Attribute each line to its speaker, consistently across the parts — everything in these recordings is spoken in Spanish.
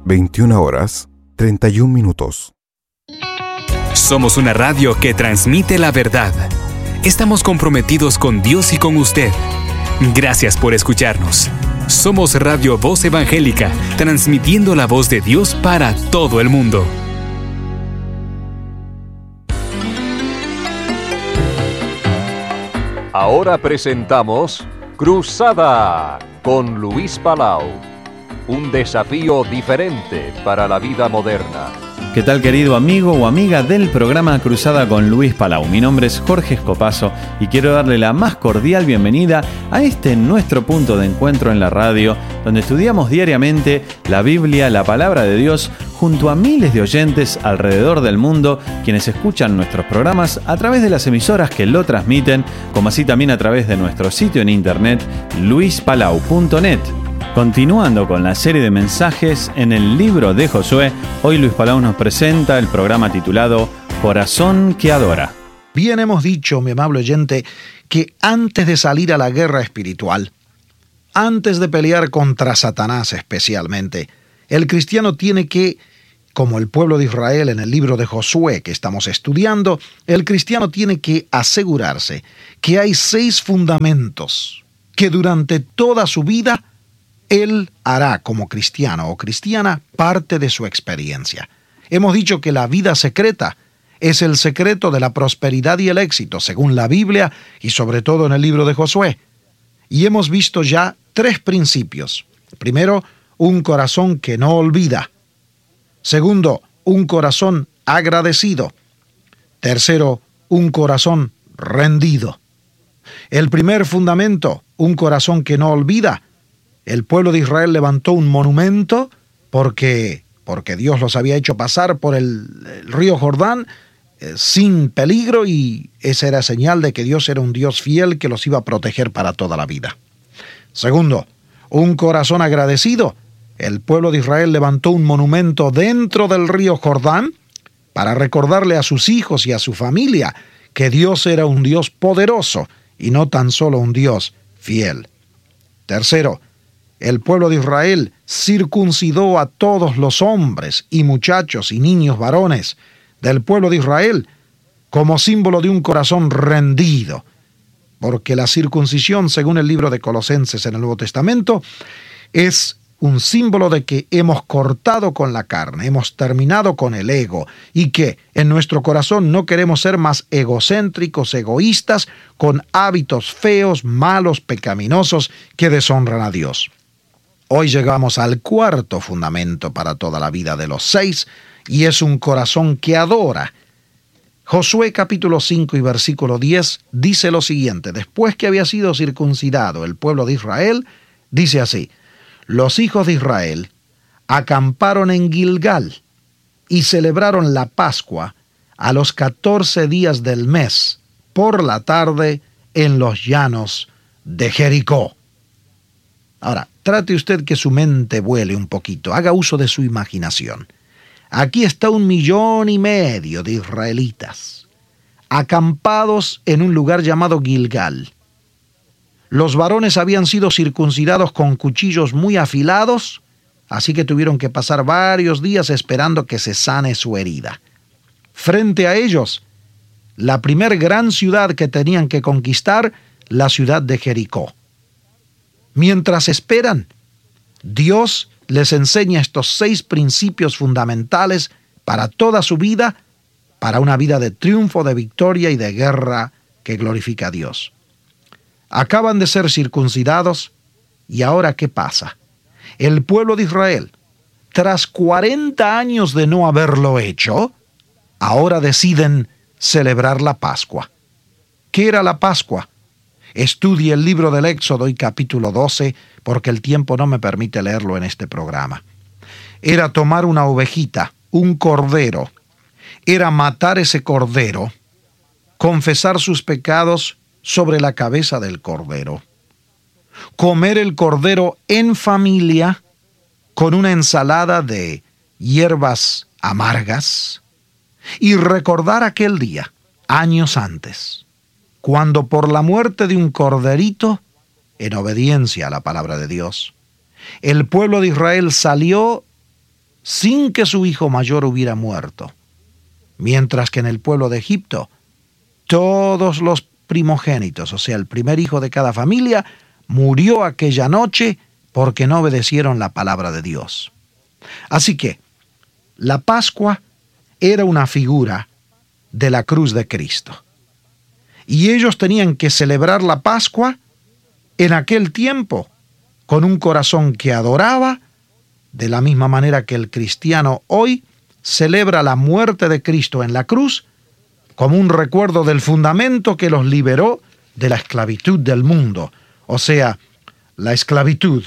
Speaker 1: 21 horas, 31 minutos.
Speaker 2: Somos una radio que transmite la verdad. Estamos comprometidos con Dios y con usted. Gracias por escucharnos. Somos Radio Voz Evangélica, transmitiendo la voz de Dios para todo el mundo.
Speaker 3: Ahora presentamos Cruzada con Luis Palau. Un desafío diferente para la vida moderna.
Speaker 4: ¿Qué tal, querido amigo o amiga del programa Cruzada con Luis Palau? Mi nombre es Jorge Escopazo y quiero darle la más cordial bienvenida a este nuestro punto de encuentro en la radio, donde estudiamos diariamente la Biblia, la Palabra de Dios, junto a miles de oyentes alrededor del mundo, quienes escuchan nuestros programas a través de las emisoras que lo transmiten, como así también a través de nuestro sitio en internet, luispalau.net. Continuando con la serie de mensajes en el libro de Josué, hoy Luis Palau nos presenta el programa titulado Corazón que Adora.
Speaker 5: Bien hemos dicho, mi amable oyente, que antes de salir a la guerra espiritual, antes de pelear contra Satanás especialmente, el cristiano tiene que, como el pueblo de Israel en el libro de Josué que estamos estudiando, el cristiano tiene que asegurarse que hay 6 fundamentos que durante toda su vida él hará como cristiano o cristiana parte de su experiencia. Hemos dicho que la vida secreta es el secreto de la prosperidad y el éxito, según la Biblia y sobre todo en el libro de Josué. Y hemos visto ya 3 principios. Primero, un corazón que no olvida. Segundo, un corazón agradecido. Tercero, un corazón rendido. El primer fundamento, un corazón que no olvida. El pueblo de Israel levantó un monumento porque Dios los había hecho pasar por el río Jordán sin peligro, y esa era señal de que Dios era un Dios fiel que los iba a proteger para toda la vida. Segundo, un corazón agradecido. El pueblo de Israel levantó un monumento dentro del río Jordán para recordarle a sus hijos y a su familia que Dios era un Dios poderoso y no tan solo un Dios fiel. Tercero, el pueblo de Israel circuncidó a todos los hombres y muchachos y niños varones del pueblo de Israel como símbolo de un corazón rendido, porque la circuncisión, según el libro de Colosenses en el Nuevo Testamento, es un símbolo de que hemos cortado con la carne, hemos terminado con el ego, y que en nuestro corazón no queremos ser más egocéntricos, egoístas, con hábitos feos, malos, pecaminosos que deshonran a Dios. Hoy llegamos al cuarto fundamento para toda la vida de los 6, y es un corazón que adora. Josué capítulo 5 y versículo 10 dice lo siguiente: después que había sido circuncidado el pueblo de Israel, dice así: los hijos de Israel acamparon en Gilgal y celebraron la Pascua a los 14 días del mes, por la tarde, en los llanos de Jericó. Ahora, trate usted que su mente vuele un poquito, haga uso de su imaginación. Aquí está 1,5 millones de israelitas, acampados en un lugar llamado Gilgal. Los varones habían sido circuncidados con cuchillos muy afilados, así que tuvieron que pasar varios días esperando que se sane su herida. Frente a ellos, la primer gran ciudad que tenían que conquistar, la ciudad de Jericó. Mientras esperan, Dios les enseña estos 6 principios fundamentales para toda su vida, para una vida de triunfo, de victoria y de guerra que glorifica a Dios. Acaban de ser circuncidados, y ahora ¿qué pasa? El pueblo de Israel, tras 40 años de no haberlo hecho, ahora deciden celebrar la Pascua. ¿Qué era la Pascua? Estudie el libro del Éxodo y capítulo 12, porque el tiempo no me permite leerlo en este programa. Era tomar una ovejita, un cordero. Era matar ese cordero, confesar sus pecados sobre la cabeza del cordero, comer el cordero en familia con una ensalada de hierbas amargas y recordar aquel día, años antes, cuando por la muerte de un corderito, en obediencia a la palabra de Dios, el pueblo de Israel salió sin que su hijo mayor hubiera muerto. Mientras que en el pueblo de Egipto, todos los primogénitos, o sea, el primer hijo de cada familia, murió aquella noche porque no obedecieron la palabra de Dios. Así que la Pascua era una figura de la cruz de Cristo. Y ellos tenían que celebrar la Pascua en aquel tiempo con un corazón que adoraba, de la misma manera que el cristiano hoy celebra la muerte de Cristo en la cruz como un recuerdo del fundamento que los liberó de la esclavitud del mundo, o sea, la esclavitud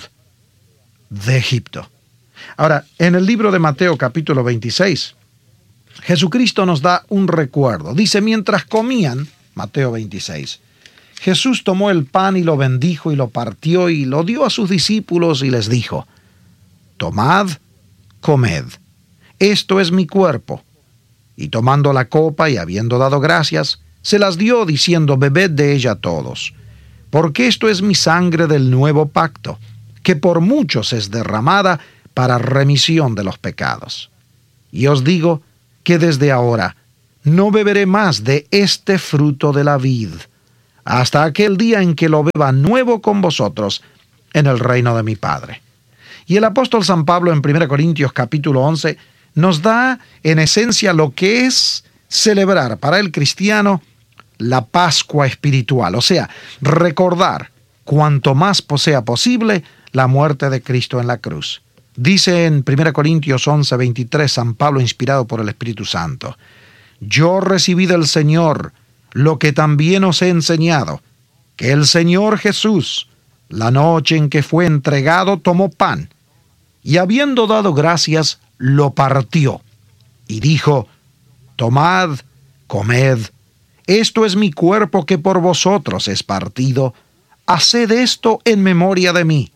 Speaker 5: de Egipto. Ahora, en el libro de Mateo capítulo 26, Jesucristo nos da un recuerdo. Dice, mientras comían, Mateo 26, Jesús tomó el pan y lo bendijo y lo partió y lo dio a sus discípulos y les dijo, tomad, comed, esto es mi cuerpo. Y tomando la copa y habiendo dado gracias, se las dio diciendo, bebed de ella todos, porque esto es mi sangre del nuevo pacto, que por muchos es derramada para remisión de los pecados. Y os digo que desde ahora no beberé más de este fruto de la vid, hasta aquel día en que lo beba nuevo con vosotros en el reino de mi Padre. Y el apóstol San Pablo en 1 Corintios capítulo 11 nos da en esencia lo que es celebrar para el cristiano la Pascua espiritual, o sea, recordar cuanto más sea posible la muerte de Cristo en la cruz. Dice en 1 Corintios 11:23 San Pablo, inspirado por el Espíritu Santo, yo recibí del Señor lo que también os he enseñado, que el Señor Jesús, la noche en que fue entregado, tomó pan, y habiendo dado gracias, lo partió, y dijo, tomad, comed, esto es mi cuerpo que por vosotros es partido, haced esto en memoria de mí.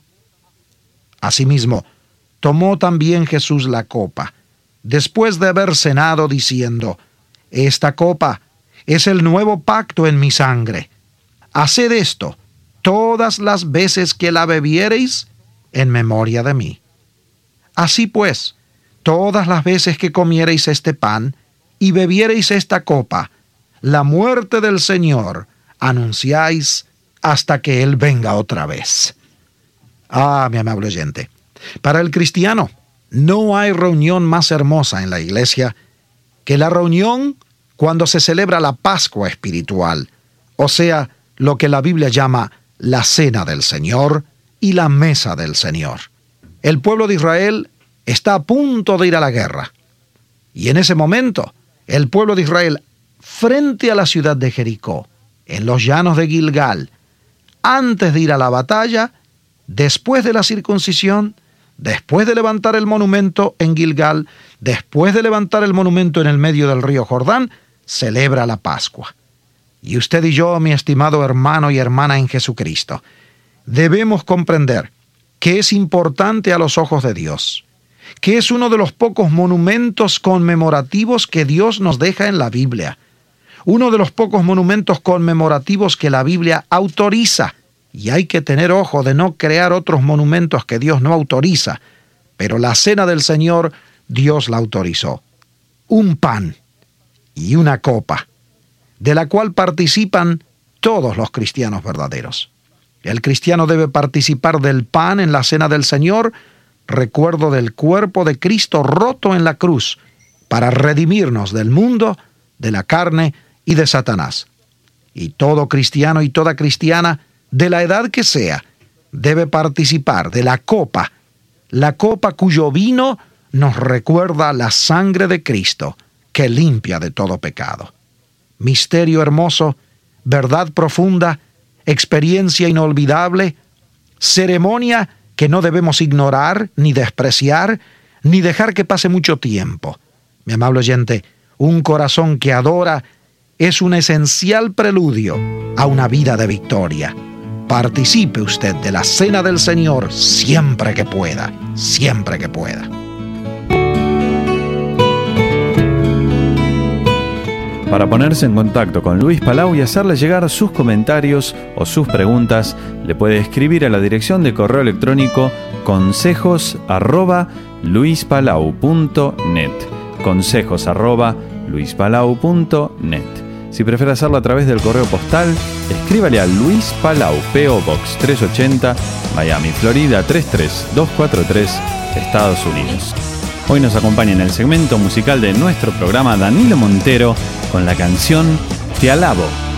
Speaker 5: Asimismo, tomó también Jesús la copa, después de haber cenado, diciendo, esta copa es el nuevo pacto en mi sangre. Haced esto todas las veces que la bebiereis en memoria de mí. Así pues, todas las veces que comiereis este pan y bebiereis esta copa, la muerte del Señor anunciáis hasta que Él venga otra vez. Ah, mi amable oyente, para el cristiano no hay reunión más hermosa en la iglesia que la reunión cuando se celebra la Pascua espiritual, o sea, lo que la Biblia llama la Cena del Señor y la Mesa del Señor. El pueblo de Israel está a punto de ir a la guerra, y en ese momento, el pueblo de Israel, frente a la ciudad de Jericó, en los llanos de Gilgal, antes de ir a la batalla, después de la circuncisión, después de levantar el monumento en Gilgal, después de levantar el monumento en el medio del río Jordán, celebra la Pascua. Y usted y yo, mi estimado hermano y hermana en Jesucristo, debemos comprender que es importante a los ojos de Dios, que es uno de los pocos monumentos conmemorativos que Dios nos deja en la Biblia, uno de los pocos monumentos conmemorativos que la Biblia autoriza. Y hay que tener ojo de no crear otros monumentos que Dios no autoriza. Pero la Cena del Señor, Dios la autorizó. Un pan y una copa, de la cual participan todos los cristianos verdaderos. El cristiano debe participar del pan en la Cena del Señor, recuerdo del cuerpo de Cristo roto en la cruz, para redimirnos del mundo, de la carne y de Satanás. Y todo cristiano y toda cristiana, de la edad que sea, debe participar de la copa cuyo vino nos recuerda la sangre de Cristo, que limpia de todo pecado. Misterio hermoso, verdad profunda, experiencia inolvidable, ceremonia que no debemos ignorar, ni despreciar, ni dejar que pase mucho tiempo. Mi amable oyente, un corazón que adora es un esencial preludio a una vida de victoria. Participe usted de la Cena del Señor siempre que pueda, siempre que pueda.
Speaker 4: Para ponerse en contacto con Luis Palau y hacerle llegar sus comentarios o sus preguntas, le puede escribir a la dirección de correo electrónico consejos@luispalau.net. consejos@luispalau.net. Si prefiere hacerlo a través del correo postal, escríbale a Luis Palau, P.O. Box 380, Miami, Florida 33243, Estados Unidos. Hoy nos acompaña en el segmento musical de nuestro programa Danilo Montero con la canción Te Alabo.